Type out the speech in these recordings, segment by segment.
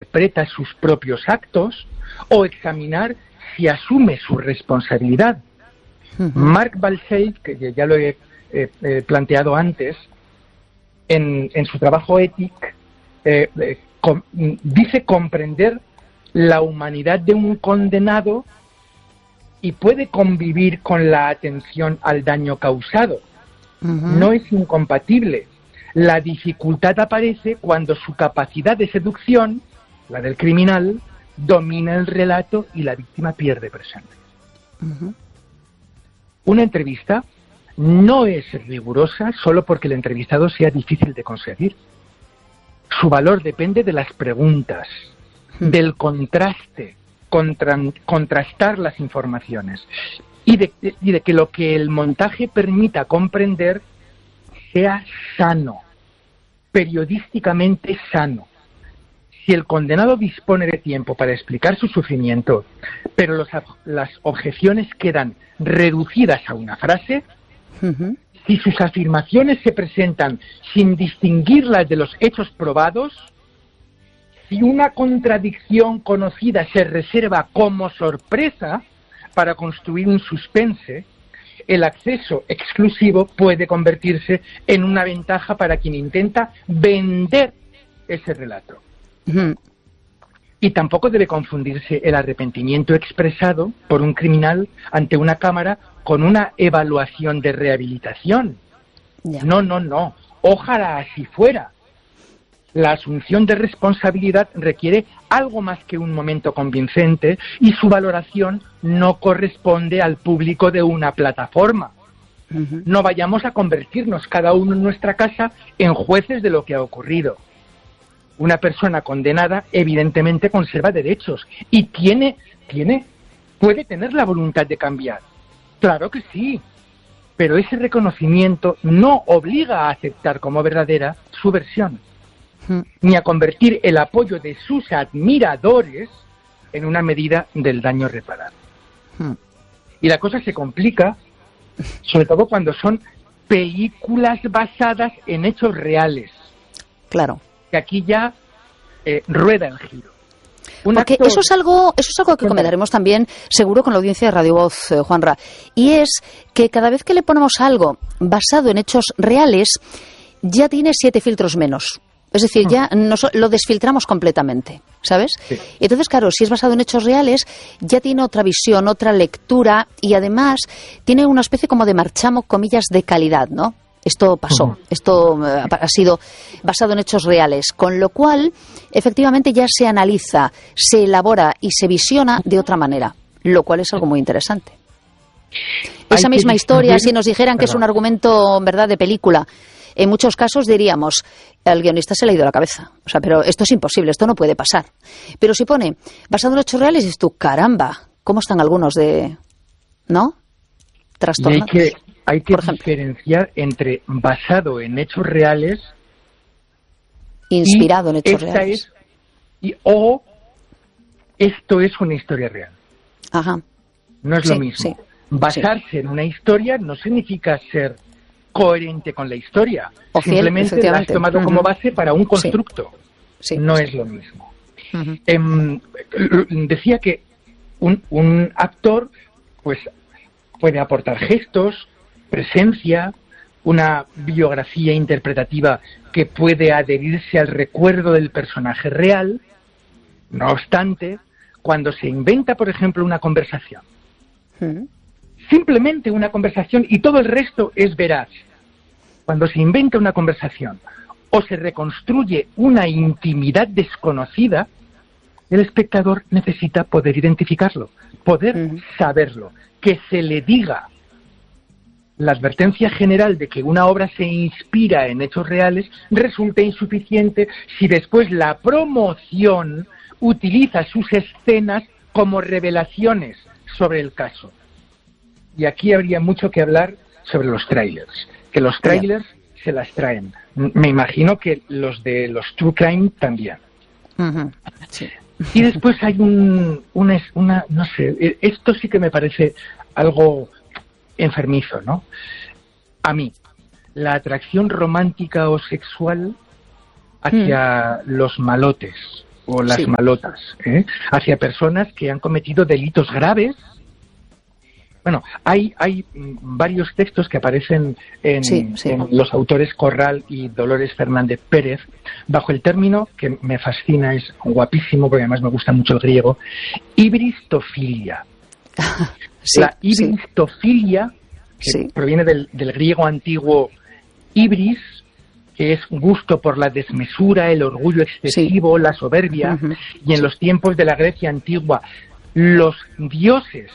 interpreta sus propios actos o examinar si asume su responsabilidad. Mark Balseit, que ya lo he planteado antes, en su trabajo Ética, dice comprender la humanidad de un condenado y puede convivir con la atención al daño causado. No es incompatible. La dificultad aparece cuando su capacidad de seducción, la del criminal, domina el relato y la víctima pierde presente. Una entrevista no es rigurosa solo porque el entrevistado sea difícil de conseguir. Su valor depende de las preguntas, del contraste, contrastar las informaciones y de que lo que el montaje permita comprender sea sano, periodísticamente sano. Si el condenado dispone de tiempo para explicar su sufrimiento, pero las objeciones quedan reducidas a una frase, si sus afirmaciones se presentan sin distinguirlas de los hechos probados, si una contradicción conocida se reserva como sorpresa para construir un suspense, el acceso exclusivo puede convertirse en una ventaja para quien intenta vender ese relato. Y tampoco debe confundirse el arrepentimiento expresado por un criminal ante una cámara con una evaluación de rehabilitación. No. Ojalá así fuera. La asunción de responsabilidad requiere algo más que un momento convincente y su valoración no corresponde al público de una plataforma. No vayamos a convertirnos cada uno en nuestra casa en jueces de lo que ha ocurrido. Una persona condenada evidentemente conserva derechos y puede tener la voluntad de cambiar. Claro que sí, pero ese reconocimiento no obliga a aceptar como verdadera su versión, ni a convertir el apoyo de sus admiradores en una medida del daño reparado. Y la cosa se complica, sobre todo cuando son películas basadas en hechos reales. Claro. Que aquí ya rueda el giro. Porque eso es algo que comentaremos también, seguro, con la audiencia de Radio Voz, Juanra. Y es que cada vez que le ponemos algo basado en hechos reales, ya tiene 7 filtros menos. Es decir, ya lo desfiltramos completamente, ¿sabes? Sí. Entonces, claro, si es basado en hechos reales, ya tiene otra visión, otra lectura y además tiene una especie como de marchamo, comillas, de calidad, ¿no? Esto pasó, esto ha sido basado en hechos reales, con lo cual, efectivamente, ya se analiza, se elabora y se visiona de otra manera, lo cual es algo muy interesante. Esa misma historia, si nos dijeran que es un argumento, ¿verdad?, de película, en muchos casos diríamos, al guionista se le ha ido la cabeza. O sea, pero esto es imposible, esto no puede pasar. Pero si pone, basado en hechos reales, dices tú, caramba, ¿cómo están algunos de...? ¿No? Trastornados. Hay que diferenciar entre basado en hechos reales... Inspirado en hechos reales. O esto es una historia real. Ajá. No es lo mismo. Basarse en una historia no significa ser coherente con la historia. O simplemente la has tomado como base para un constructo. No es lo mismo. Decía que un actor pues puede aportar gestos, presencia, una biografía interpretativa que puede adherirse al recuerdo del personaje real. No obstante, cuando se inventa, por ejemplo, una conversación, simplemente una conversación y todo el resto es veraz. Cuando se inventa una conversación o se reconstruye una intimidad desconocida, el espectador necesita poder identificarlo, poder saberlo, que se le diga. La advertencia general de que una obra se inspira en hechos reales resulta insuficiente si después la promoción utiliza sus escenas como revelaciones sobre el caso. Y aquí habría mucho que hablar sobre los trailers, que los trailers se las traen. Me imagino que los de los True Crime también. Sí. Y después hay una, no sé, esto sí que me parece algo enfermizo, ¿no? A mí, la atracción romántica o sexual hacia los malotes, o las malotas, hacia personas que han cometido delitos graves. Bueno, hay varios textos que aparecen en los autores Corral y Dolores Fernández Pérez, bajo el término que me fascina, es guapísimo, porque además me gusta mucho el griego, ibristofilia. La ibristofilia, que proviene del griego antiguo ibris, que es gusto por la desmesura, el orgullo excesivo, la soberbia, y en los tiempos de la Grecia antigua los dioses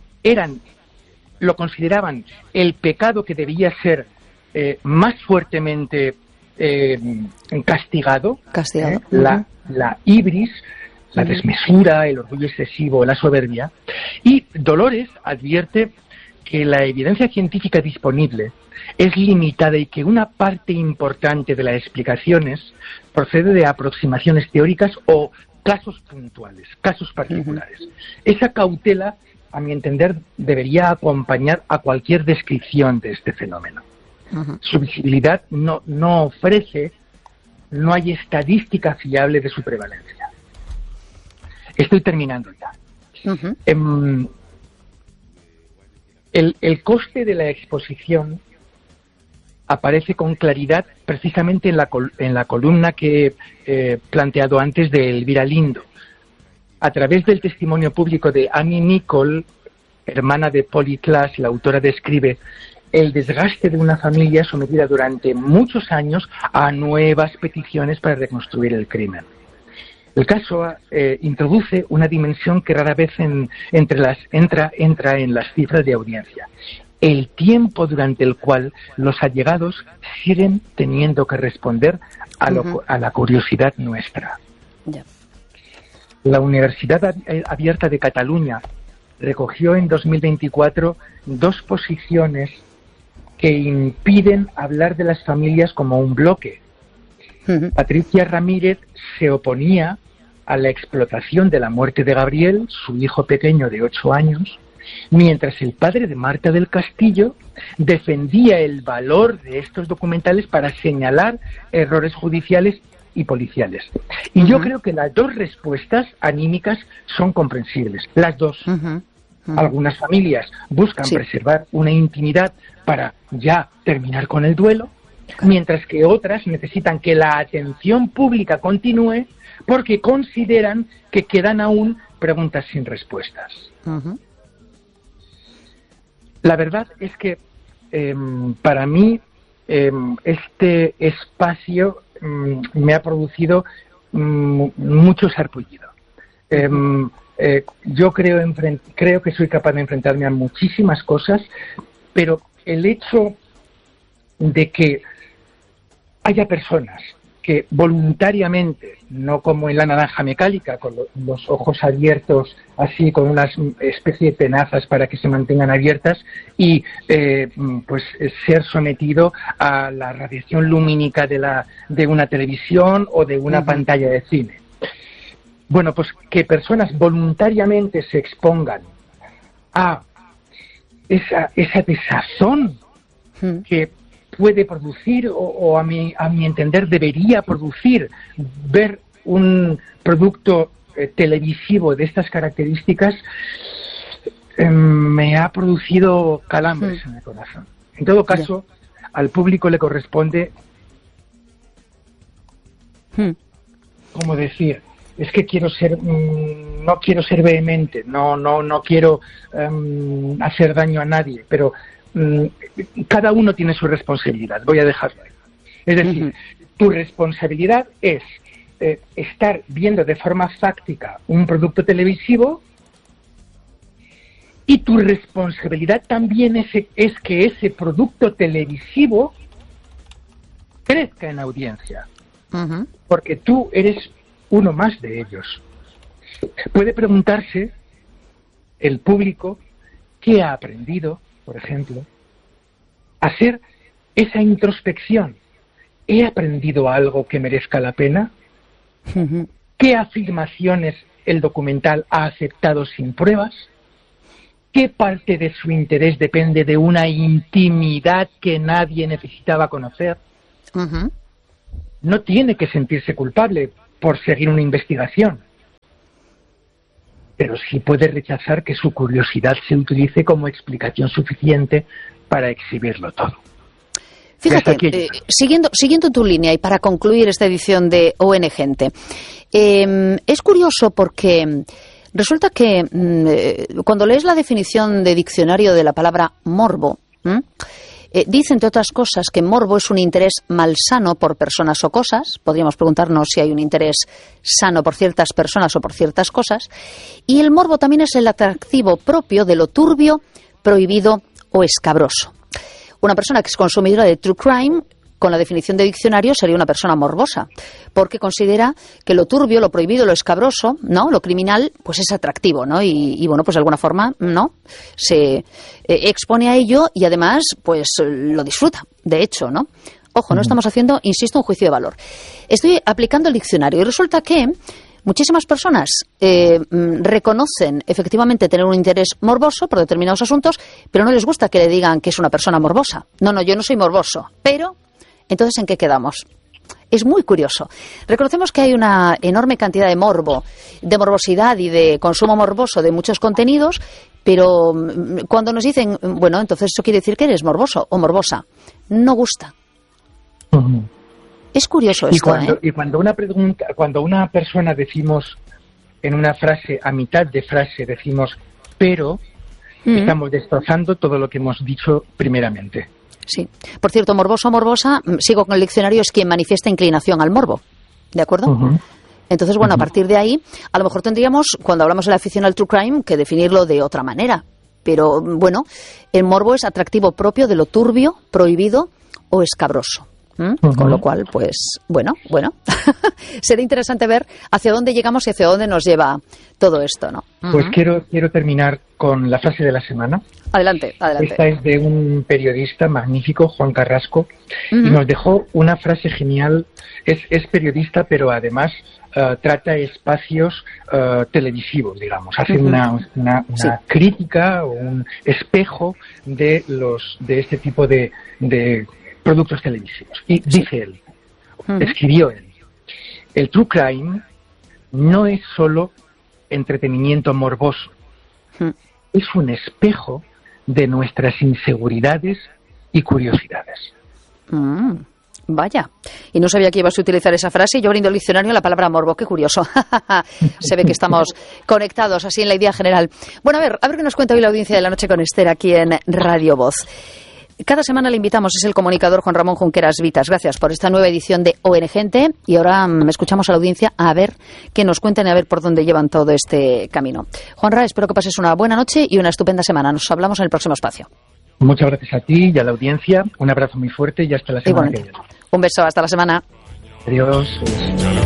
lo consideraban el pecado que debía ser más fuertemente castigado. La ibris, la desmesura, el orgullo excesivo, la soberbia. Y Dolores advierte que la evidencia científica disponible es limitada y que una parte importante de las explicaciones procede de aproximaciones teóricas o casos puntuales, casos particulares. Esa cautela, a mi entender, debería acompañar a cualquier descripción de este fenómeno. Su visibilidad no ofrece, no hay estadística fiable de su prevalencia. Estoy terminando ya. El coste de la exposición aparece con claridad precisamente en la columna que he planteado antes de Elvira Lindo. A través del testimonio público de Annie Nicole, hermana de Polly Klaas, la autora describe el desgaste de una familia sometida durante muchos años a nuevas peticiones para reconstruir el crimen. El caso introduce una dimensión que rara vez entra en las cifras de audiencia: el tiempo durante el cual los allegados siguen teniendo que responder a la curiosidad nuestra. Yeah. La Universidad Abierta de Cataluña recogió en 2024 2 posiciones que impiden hablar de las familias como un bloque. Patricia Ramírez se oponía a la explotación de la muerte de Gabriel, su hijo pequeño de 8 años, mientras el padre de Marta del Castillo defendía el valor de estos documentales para señalar errores judiciales y policiales. Y yo creo que las 2 respuestas anímicas son comprensibles, las 2. Algunas familias buscan preservar una intimidad para ya terminar con el duelo, mientras que otras necesitan que la atención pública continúe porque consideran que quedan aún preguntas sin respuestas. La verdad es que para mí este espacio me ha producido mucho sarpullido. Yo creo que soy capaz de enfrentarme a muchísimas cosas, pero el hecho de que haya personas que voluntariamente, no como en La naranja mecánica, con los ojos abiertos, así con una especie de tenazas para que se mantengan abiertas, y pues ser sometido a la radiación lumínica de una televisión o de una pantalla de cine. Bueno, pues que personas voluntariamente se expongan a esa desazón que puede producir, o a mi entender debería producir, ver un producto televisivo de estas características, me ha producido calambres en el corazón. En todo caso, al público le corresponde, ¿cómo decir? Es que no quiero ser vehemente, no quiero hacer daño a nadie, pero cada uno tiene su responsabilidad, voy a dejarlo ahí. Es decir, tu responsabilidad es estar viendo de forma fáctica un producto televisivo, y tu responsabilidad también es que ese producto televisivo crezca en audiencia, porque tú eres uno más de ellos. Puede preguntarse el público qué ha aprendido, por ejemplo, hacer esa introspección. ¿He aprendido algo que merezca la pena? ¿Qué afirmaciones el documental ha aceptado sin pruebas? ¿Qué parte de su interés depende de una intimidad que nadie necesitaba conocer? No tiene que sentirse culpable, por seguir una investigación, pero sí puede rechazar que su curiosidad se utilice como explicación suficiente para exhibirlo todo. Fíjate, siguiendo tu línea y para concluir esta edición de ON Gente, es curioso porque resulta que cuando lees la definición de diccionario de la palabra morbo, dice, entre otras cosas, que morbo es un interés malsano por personas o cosas. Podríamos preguntarnos si hay un interés sano por ciertas personas o por ciertas cosas. Y el morbo también es el atractivo propio de lo turbio, prohibido o escabroso. Una persona que es consumidora de true crime, con la definición de diccionario, sería una persona morbosa, porque considera que lo turbio, lo prohibido, lo escabroso, ¿no?, lo criminal, pues es atractivo, ¿no? Y bueno, pues de alguna forma, ¿no?, se expone a ello y además, pues lo disfruta, de hecho, ¿no? Ojo, no estamos haciendo, insisto, un juicio de valor. Estoy aplicando el diccionario y resulta que muchísimas personas reconocen efectivamente tener un interés morboso por determinados asuntos, pero no les gusta que le digan que es una persona morbosa. No, yo no soy morboso, pero entonces, ¿en qué quedamos? Es muy curioso. Reconocemos que hay una enorme cantidad de morbo, de morbosidad y de consumo morboso de muchos contenidos, pero cuando nos dicen, bueno, entonces eso quiere decir que eres morboso o morbosa, no gusta. Es curioso esto, Y cuando una persona decimos en una frase, a mitad de frase decimos pero, estamos destrozando todo lo que hemos dicho primeramente. Sí. Por cierto, morboso o morbosa, sigo con el diccionario, es quien manifiesta inclinación al morbo. ¿De acuerdo? Entonces, bueno, a partir de ahí, a lo mejor tendríamos, cuando hablamos de la afición al true crime, que definirlo de otra manera. Pero, bueno, el morbo es atractivo propio de lo turbio, prohibido o escabroso. Con lo cual, pues, bueno, será interesante ver hacia dónde llegamos y hacia dónde nos lleva todo esto, ¿no? Pues quiero terminar con la frase de la semana. Adelante. Esta es de un periodista magnífico, Juan Carrasco, y nos dejó una frase genial. Es periodista, pero además trata espacios televisivos, digamos. Hace una crítica o un espejo de este tipo de productos televisivos. Y dice él, escribió él, el true crime no es solo entretenimiento morboso, es un espejo de nuestras inseguridades y curiosidades. Vaya, y no sabía que ibas a utilizar esa frase y yo abriendo el diccionario la palabra morbo, qué curioso. Se ve que estamos conectados así en la idea general. Bueno, a ver qué nos cuenta hoy la audiencia de La Noche con Esther aquí en Radio Voz. Cada semana le invitamos, es el comunicador Juan Ramón Junqueras Vitas. Gracias por esta nueva edición de ON Gente. Y ahora escuchamos a la audiencia a ver que nos cuenten y a ver por dónde llevan todo este camino. Juanra, espero que pases una buena noche y una estupenda semana. Nos hablamos en el próximo espacio. Muchas gracias a ti y a la audiencia. Un abrazo muy fuerte y hasta la semana que viene. Un beso, hasta la semana. Adiós.